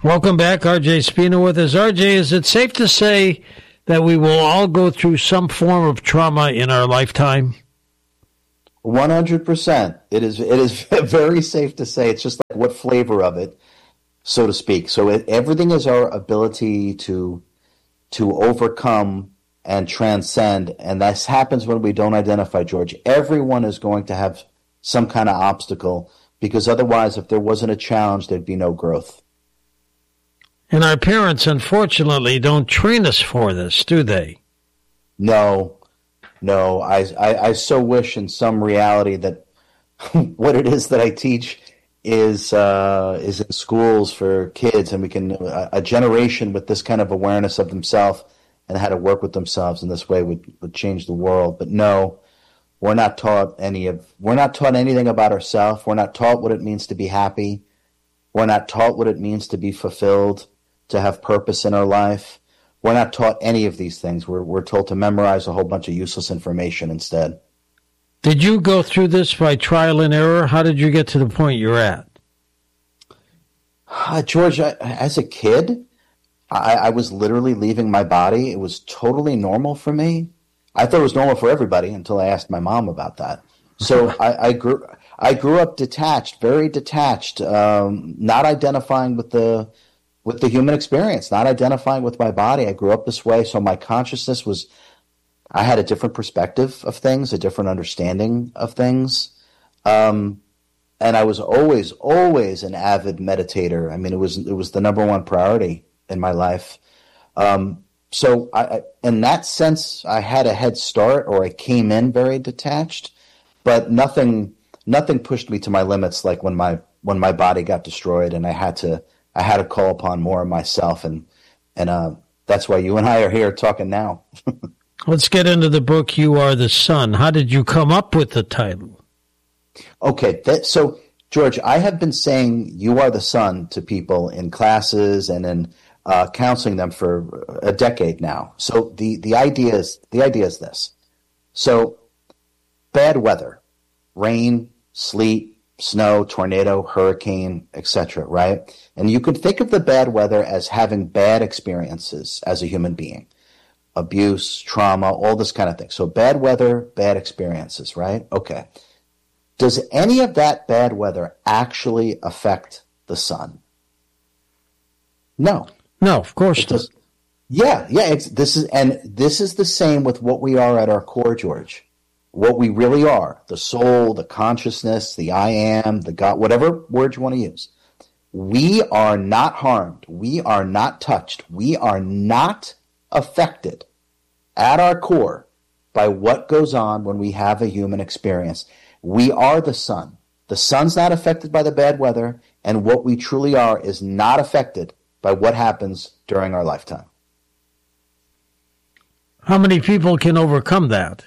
Welcome back, RJ Spina with us. RJ, is it safe to say that we will all go through some form of trauma in our lifetime? 100%. It is very safe to say. It's just like what flavor of it, so to speak. So everything is our ability to overcome and transcend, and this happens when we don't identify, George. Everyone is going to have some kind of obstacle, because otherwise, if there wasn't a challenge, there'd be no growth. And our parents, unfortunately, don't train us for this, do they? No. I so wish in some reality that what it is that I teach is in schools for kids, and we can a generation with this kind of awareness of themselves and how to work with themselves in this way would change the world. But no, we're not taught anything about ourselves. We're not taught what it means to be happy. We're not taught what it means to be fulfilled, to have purpose in our life. We're not taught any of these things. We're told to memorize a whole bunch of useless information instead. Did you go through this by trial and error? How did you get to the point you're at? George, as a kid, I was literally leaving my body. It was totally normal for me. I thought it was normal for everybody until I asked my mom about that. So I grew up detached, very detached, not identifying with the human experience, not identifying with my body. I grew up this way, so my consciousness I had a different perspective of things, a different understanding of things. And I was always an avid meditator. I mean, it was the number one priority in my life. So in that sense, I had a head start, or I came in very detached, but nothing pushed me to my limits like when my body got destroyed, and I had to call upon more of myself, and that's why you and I are here talking now. Let's get into the book, You Are the Sun. How did you come up with the title? Okay, so George, I have been saying "You Are the Sun" to people in classes and in counseling them for a decade now. So the idea is this. So bad weather, rain, sleet, snow, tornado, hurricane, etc., right? And you can think of the bad weather as having bad experiences as a human being. Abuse, trauma, all this kind of thing. So bad weather, bad experiences, right? Okay. Does any of that bad weather actually affect the sun? No. No, of course not. Yeah. This is the same with what we are at our core, George. What we really are, the soul, the consciousness, the I am, the God, whatever word you want to use. We are not harmed. We are not touched. We are not affected at our core by what goes on when we have a human experience. We are the sun. The sun's not affected by the bad weather, and what we truly are is not affected by what happens during our lifetime. How many people can overcome that?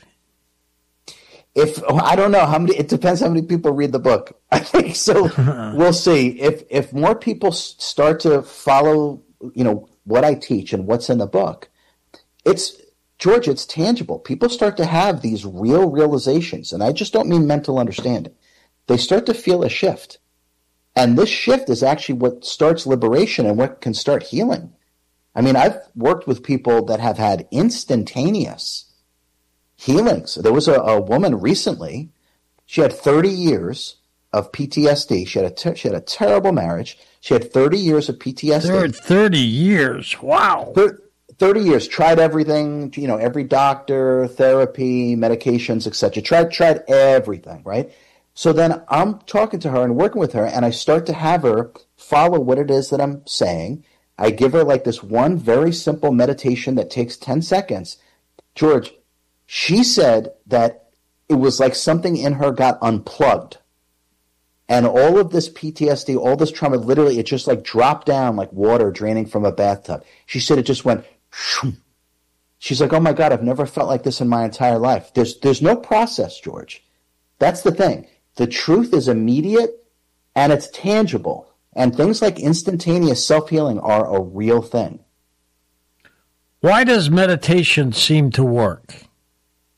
I don't know how many. It depends how many people read the book. I think so. We'll see. If more people start to follow, what I teach and what's in the book, George, it's tangible. People start to have these real realizations, and I just don't mean mental understanding. They start to feel a shift, and this shift is actually what starts liberation and what can start healing. I mean, I've worked with people that have had instantaneous healings. There was a woman recently. She had 30 years of PTSD. She had a terrible marriage. She had 30 years of PTSD. 30 years. Wow. 30 years. Tried everything, every doctor, therapy, medications, etc. Tried everything, right? So then I'm talking to her and working with her, and I start to have her follow what it is that I'm saying. I give her like this one very simple meditation that takes 10 seconds. George, she said that it was like something in her got unplugged. And all of this PTSD, all this trauma, literally, it just like dropped down like water draining from a bathtub. She said it just went, shoom. She's like, oh my God, I've never felt like this in my entire life. There's no process, George. That's the thing. The truth is immediate and it's tangible. And things like instantaneous self-healing are a real thing. Why does meditation seem to work?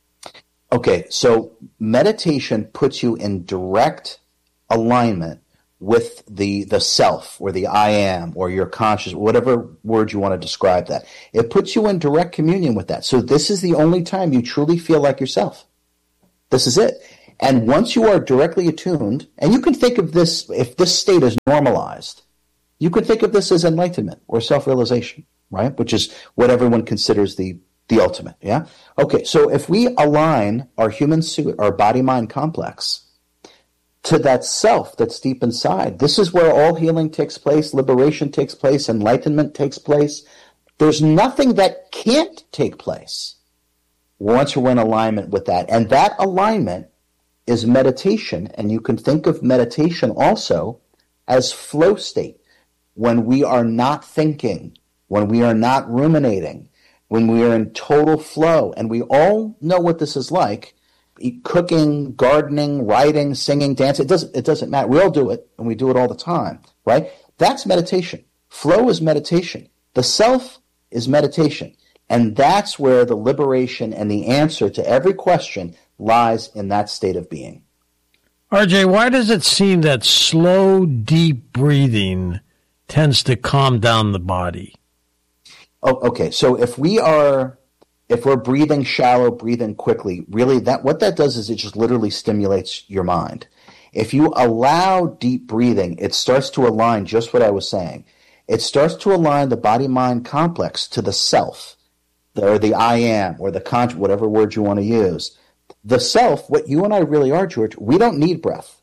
Okay, so meditation puts you in direct alignment with the self or the I am or your conscious, whatever word you want to describe that. It puts you in direct communion with that. So this is the only time you truly feel like yourself. This is it. And once you are directly attuned, and you can think of this, if this state is normalized, you could think of this as enlightenment or self-realization, right? Which is what everyone considers the ultimate, yeah? Okay, so if we align our human suit, our body-mind complex, to that self that's deep inside, this is where all healing takes place, liberation takes place, enlightenment takes place. There's nothing that can't take place once we're in alignment with that. And that alignment is meditation, and you can think of meditation also as flow state. When we are not thinking, when we are not ruminating, when we are in total flow, and we all know what this is like, cooking, gardening, writing, singing, dancing, it doesn't matter. We all do it, and we do it all the time, right? That's meditation. Flow is meditation. The self is meditation. And that's where the liberation and the answer to every question lies, in that state of being. RJ, why does it seem that slow, deep breathing tends to calm down the body? Oh, okay. So if we're breathing shallow, breathing quickly, really what that does is it just literally stimulates your mind. If you allow deep breathing, it starts to align just what I was saying. It starts to align the body-mind complex to the self, or the I am, or the whatever word you want to use. The self, what you and I really are, George, we don't need breath.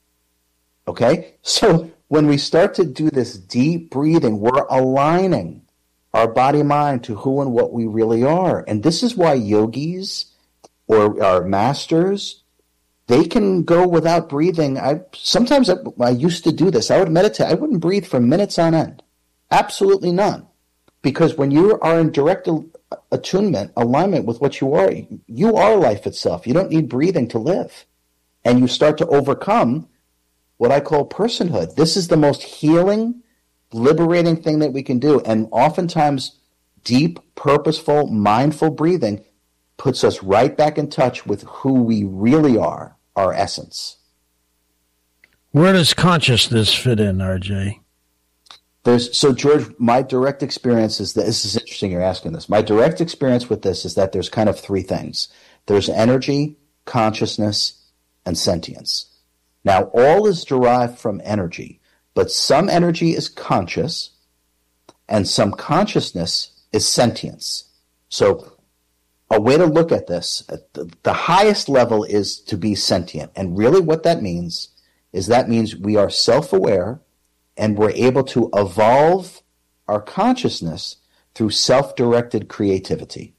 Okay? So when we start to do this deep breathing, we're aligning our body-mind to who and what we really are. And this is why yogis or our masters, they can go without breathing. Sometimes I used to do this. I would meditate. I wouldn't breathe for minutes on end. Absolutely none. Because when you are in direct attunement, alignment with what you are life itself. You don't need breathing to live. And you start to overcome what I call personhood. This is the most healing, liberating thing that we can do. And oftentimes, deep, purposeful, mindful breathing puts us right back in touch with who we really are, our essence. Where does consciousness fit in, RJ? So, George, my direct experience is that, this is interesting you're asking this. My direct experience with this is that there's kind of three things. There's energy, consciousness, and sentience. Now, all is derived from energy, but some energy is conscious, and some consciousness is sentience. So, a way to look at this, the highest level is to be sentient. And really what that means is we are self-aware, and we're able to evolve our consciousness through self-directed creativity.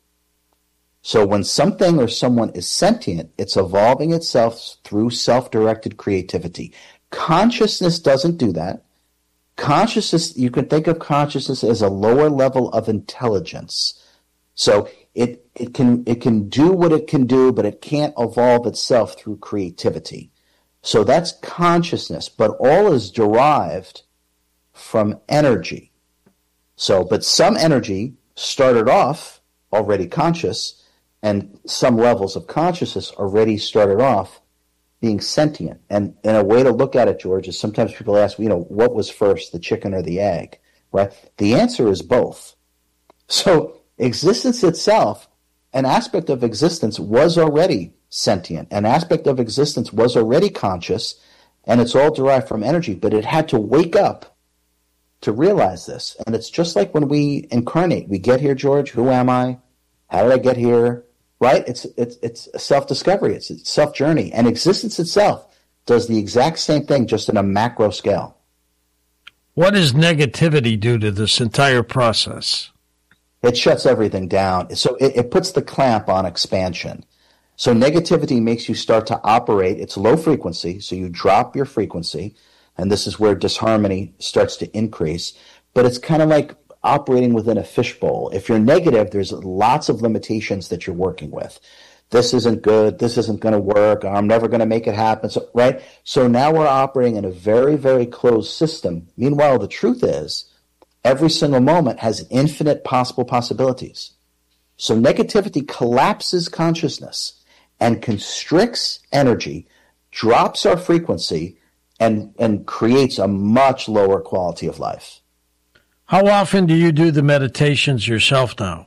So when something or someone is sentient, it's evolving itself through self-directed creativity. Consciousness doesn't do that. Consciousness, you can think of consciousness as a lower level of intelligence. So it can do what it can do, but it can't evolve itself through creativity. So that's consciousness, but all is derived from energy. So, but some energy started off already conscious, and some levels of consciousness already started off being sentient. And a way to look at it, George, is sometimes people ask, what was first, the chicken or the egg, right? The answer is both. So existence itself, an aspect of existence was already sentient. An aspect of existence was already conscious, and it's all derived from energy, but it had to wake up to realize this. And it's just like when we incarnate. We get here, George, who am I? How did I get here? Right? It's a self-discovery. It's a self-journey. And existence itself does the exact same thing, just in a macro scale. What does negativity do to this entire process? It shuts everything down. So it puts the clamp on expansion. So negativity makes you start to operate. It's low frequency, so you drop your frequency, and this is where disharmony starts to increase. But it's kind of like operating within a fishbowl. If you're negative, there's lots of limitations that you're working with. This isn't good. This isn't going to work. I'm never going to make it happen. So, right? So now we're operating in a very, very closed system. Meanwhile, the truth is, every single moment has infinite possible possibilities. So negativity collapses consciousness and constricts energy, drops our frequency, and creates a much lower quality of life. How often do you do the meditations yourself now?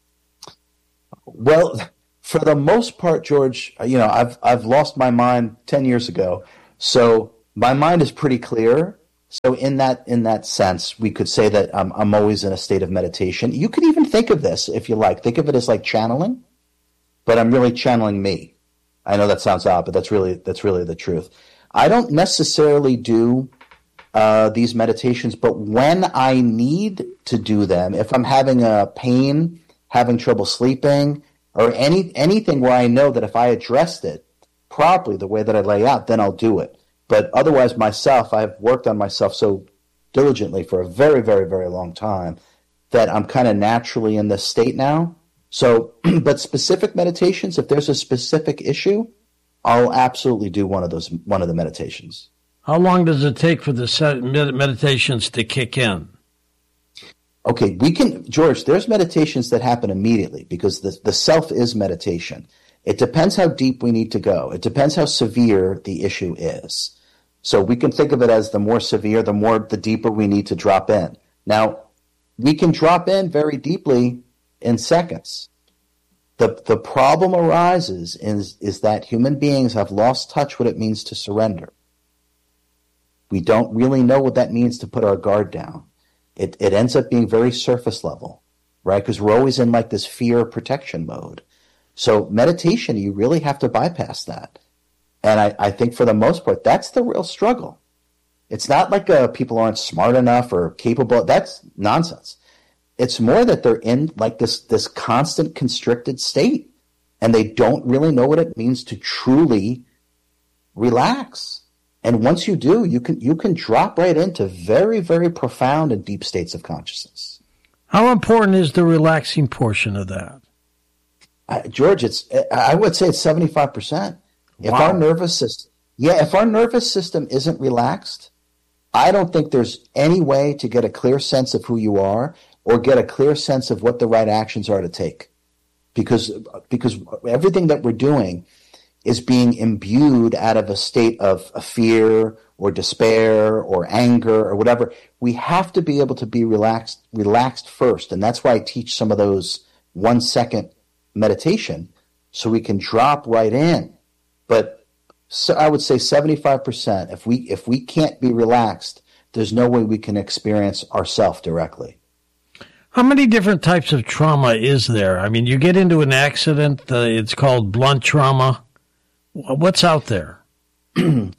Well, for the most part, George, I've lost my mind 10 years ago, so my mind is pretty clear. So in that sense, we could say that I'm always in a state of meditation. You could even think of this, if you like. Think of it as like channeling, but I'm really channeling me. I know that sounds odd, but that's really the truth. I don't necessarily do these meditations, but when I need to do them, if I'm having a pain, having trouble sleeping, or anything where I know that if I addressed it properly the way that I lay out, then I'll do it. But otherwise, I've worked on myself so diligently for a very, very, very long time that I'm kind of naturally in this state now. So, but specific meditations, if there's a specific issue, I'll absolutely do one of the meditations. How long does it take for the meditations to kick in? Okay, George, there's meditations that happen immediately because the self is meditation. It depends how deep we need to go. It depends how severe the issue is. So we can think of it as the more severe, the deeper we need to drop in. Now, we can drop in very deeply in seconds. The problem arises is that human beings have lost touch what it means to surrender. We don't really know what that means to put our guard down. It ends up being very surface level, right? Because we're always in like this fear protection mode. So meditation, you really have to bypass that. And I think for the most part, that's the real struggle. It's not like people aren't smart enough or capable. That's nonsense. It's more that they're in like this constant constricted state, and they don't really know what it means to truly relax. And once you do, you can drop right into very, very profound and deep states of consciousness. How important is the relaxing portion of that? George, I would say it's 75%. If our nervous system isn't relaxed, I don't think there's any way to get a clear sense of who you are or get a clear sense of what the right actions are to take. Because everything that we're doing is being imbued out of a state of fear or despair or anger or whatever. We have to be able to be relaxed first. And that's why I teach some of those 1 second meditation so we can drop right in. But so I would say 75%. If we can't be relaxed, there's no way we can experience ourself directly. How many different types of trauma is there? I mean, you get into an accident, it's called blunt trauma. What's out there? All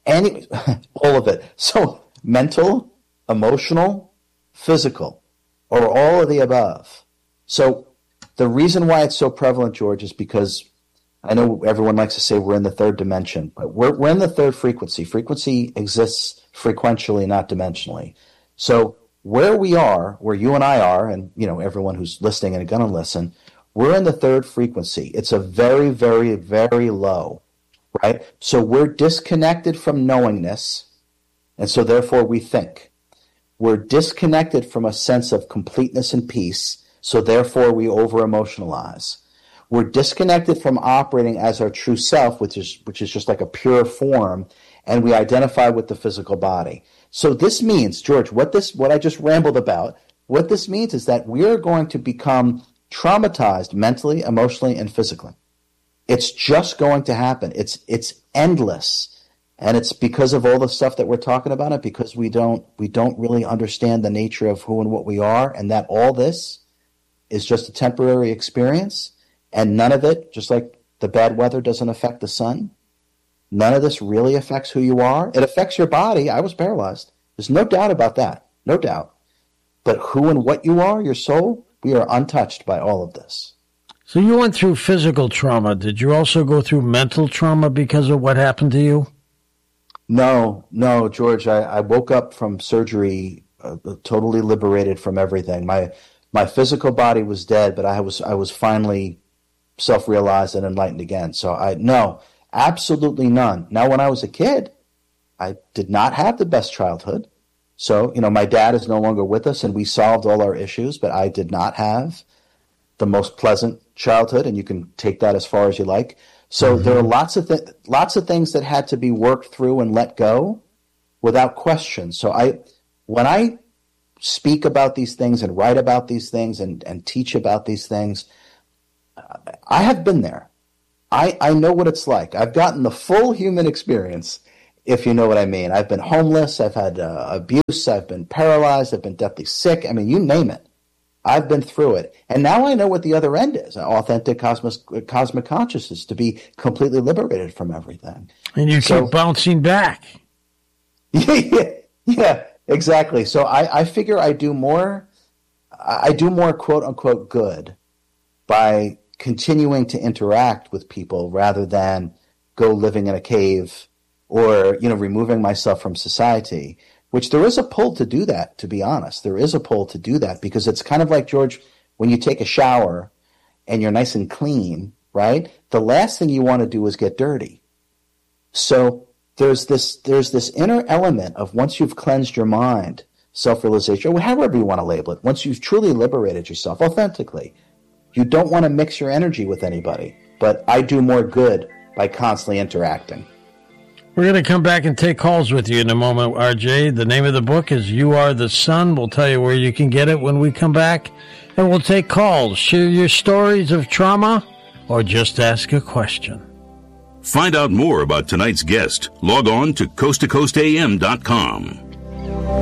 of it. So mental, emotional, physical, or all of the above. So the reason why it's so prevalent, George, is because I know everyone likes to say we're in the third dimension, but we're in the third frequency. Frequency exists frequentially, not dimensionally. So where we are, where you and I are, and everyone who's listening and going to listen, we're in the third frequency. It's a very, very, very low, right? So we're disconnected from knowingness, and so therefore we think. We're disconnected from a sense of completeness and peace, so therefore we over-emotionalize. We're disconnected from operating as our true self, which is just like a pure form, and we identify with the physical body. So this means, George, what I just rambled about, what this means is that we are going to become traumatized mentally, emotionally, and physically. It's just going to happen. It's endless. And it's because of all the stuff that we're talking about it, because we don't really understand the nature of who and what we are, and that all this is just a temporary experience. And none of it, just like the bad weather doesn't affect the sun, none of this really affects who you are. It affects your body. I was paralyzed. There's no doubt about that. No doubt. But who and what you are, your soul, we are untouched by all of this. So you went through physical trauma. Did you also go through mental trauma because of what happened to you? No, George. I woke up from surgery totally liberated from everything. My physical body was dead, but I was finally self-realized and enlightened again. So no, absolutely none. Now, when I was a kid, I did not have the best childhood. So, my dad is no longer with us and we solved all our issues, but I did not have the most pleasant childhood, and you can take that as far as you like. So there are lots of things that had to be worked through and let go without question. So when I speak about these things and write about these things and teach about these things, I have been there. I know what it's like. I've gotten the full human experience, if you know what I mean. I've been homeless. I've had abuse. I've been paralyzed. I've been deathly sick. I mean, you name it. I've been through it. And now I know what the other end is, authentic cosmic consciousness, to be completely liberated from everything. And you keep bouncing back. Yeah, exactly. So I figure I do more quote unquote good by continuing to interact with people rather than go living in a cave or, removing myself from society, which there is a pull to do that, to be honest. There is a pull to do that because it's kind of like, George, when you take a shower and you're nice and clean, right? The last thing you want to do is get dirty. So there's this inner element of, once you've cleansed your mind, self-realization, or however you want to label it, once you've truly liberated yourself authentically, you don't want to mix your energy with anybody. But I do more good by constantly interacting. We're going to come back and take calls with you in a moment, RJ. The name of the book is You Are the Sun. We'll tell you where you can get it when we come back. And we'll take calls. Share your stories of trauma or just ask a question. Find out more about tonight's guest. Log on to coasttocoastam.com.